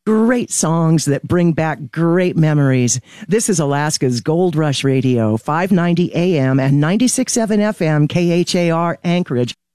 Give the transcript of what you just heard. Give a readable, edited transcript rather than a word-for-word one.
great songs that bring back great memories. This is Alaska's Gold Rush Radio, 590 AM and 96.7 FM KHAR Anchorage.